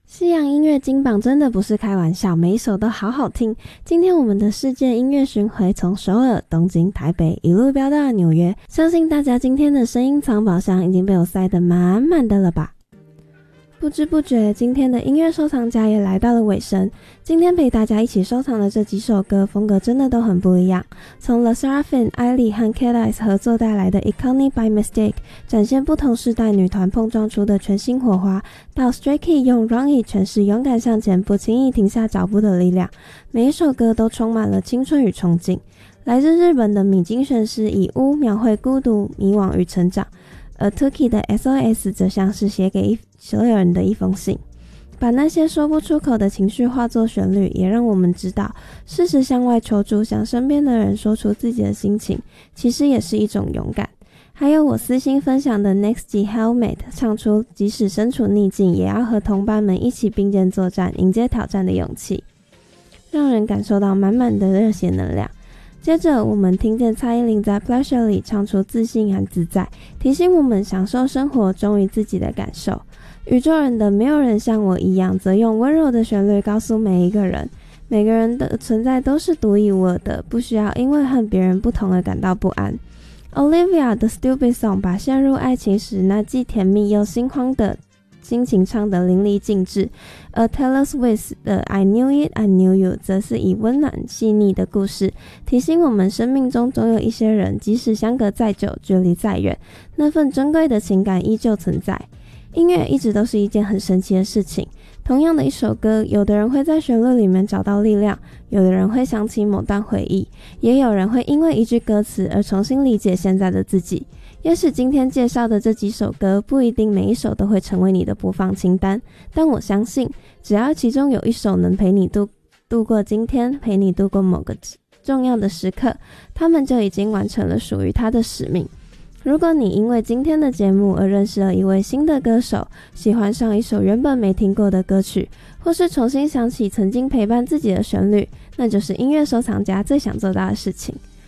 西洋音乐金榜真的不是开玩笑，每一首都好好听。今天我们的世界音乐巡回从首尔、东京、台北一路飙到纽约，相信大家今天的声音藏宝箱已经被我塞得满满的了吧。不知不觉，今天的音乐收藏家也来到了尾声。今天陪大家一起收藏的这几首歌，风格真的都很不一样。从 LE SSERAFIM、艾莉和 K-ICE 合作带来的 Iconic by Mistake， 展现不同世代女团碰撞出的全新火花，到 Stray Kids 用 Run It 诠释勇敢向前、不轻易停下脚步的力量。每一首歌都充满了青春与憧憬。来自日本的米津玄师以巫描绘孤独、迷惘与成长。而 Tookie 的 SOS 则像是写给所有人的一封信，把那些说不出口的情绪化作旋律，也让我们知道适时向外求助，向身边的人说出自己的心情，其实也是一种勇敢。还有我私心分享的 NEXT Helmet 唱出即使身处逆境，也要和同伴们一起并肩作战，迎接挑战的勇气，让人感受到满满的热血能量。接着我们听见蔡依林在 Pleasure 里唱出自信和自在，提醒我们享受生活，忠于自己的感受。宇宙人的没有人像我一样，则用温柔的旋律告诉每一个人，每个人的存在都是独一无二的，不需要因为和别人不同而感到不安。Olivia 的 Stupid Song 把陷入爱情时那既甜蜜又心慌的心情唱得淋漓尽致，而 Taylor Swift 的 I Knew It, I Knew You 则是以温暖细腻的故事，提醒我们生命中总有一些人，即使相隔再久，距离再远，那份珍贵的情感依旧存在。音乐一直都是一件很神奇的事情，同样的一首歌，有的人会在旋律里面找到力量，有的人会想起某段回忆，也有人会因为一句歌词而重新理解现在的自己。也许今天介绍的这几首歌不一定每一首都会成为你的播放清单，但我相信只要其中有一首能陪你度过今天，陪你度过某个重要的时刻，他们就已经完成了属于他的使命。如果你因为今天的节目而认识了一位新的歌手，喜欢上一首原本没听过的歌曲，或是重新想起曾经陪伴自己的旋律，那就是音乐收藏家最想做到的事情。